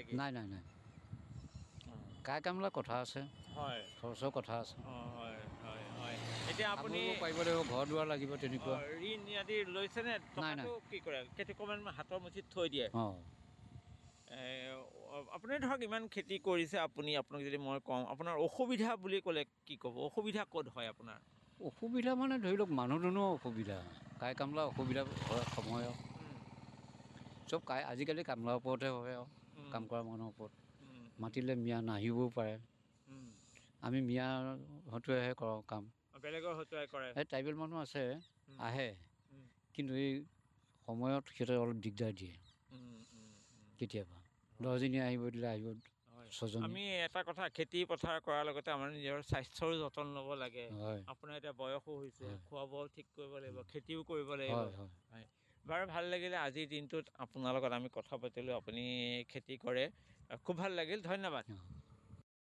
নেকি? নাই নাই নাই কাই কামলা কথা আছে হয় খৰচৰ কথা আছে হয় হয় হয় এতিয়া আপুনি খাবলৈও পাৰিব লাগিব ঘৰ দুৱাৰ লাগিব তেনেকুৱা ঋণ আদি লৈছেনে নাই নাই টকাটো কি কৰে কেইটকামান হাতৰ মুঠিত থৈ দিয়ে অঁ আপুনি ধৰক ইমান খেতি কৰিছে আপোনাক যদি মই কওঁ আপোনাৰ অসুবিধা বুলি ক'লে কি ক'ব অসুবিধা ক'ত হয় আপোনাৰ অসুবিধা মানে ধৰি লওক মানুহ দুনুহৰ অসুবিধা কাই কামলা অসুবিধা হয় সময় চব আজিকালি কামলাৰ ওপৰতহে হয় আৰু কাম কৰা মানুহৰ ওপৰত মাতিলে মিয়া নাহিবও পাৰে আমি মিয়া হতুৱাইহে কৰোঁ কাম বেলেগৰ হতুৱাই কৰে এই ট্ৰাইবেল মানুহ আছে আহে কিন্তু এই সময়ত সিহঁতে অলপ দিগদাৰ দিয়ে কেতিয়াবা 10জনী আহিব দিলে আহিব হয় 6জনী আমি এটা কথা খেতি পথাৰ কৰাৰ লগতে আমাৰ নিজৰ স্বাস্থ্যৰো যতন ল'ব লাগে হয় আপোনাৰ এতিয়া বয়সো হৈছে হয় খোৱা বোৱাও ঠিক কৰিব লাগিব খেতিও কৰিব লাগিব হয় হয় হয় বাৰু ভাল লাগিলে আজিৰ দিনটোত আপোনাৰ লগত আমি কথা পাতিলোঁ আপুনি খেতি কৰে খুব ভাল লাগিল ধন্যবাদ